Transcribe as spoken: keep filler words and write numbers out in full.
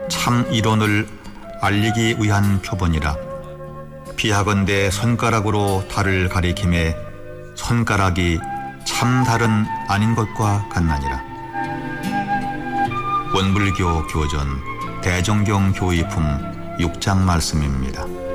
참 이론을 알리기 위한 표본이라. 비하건대 손가락으로 달을 가리킴에 손가락이 참 달은 아닌 것과 같나니라. 원불교 교전 대종경 교의품 육 장 말씀입니다.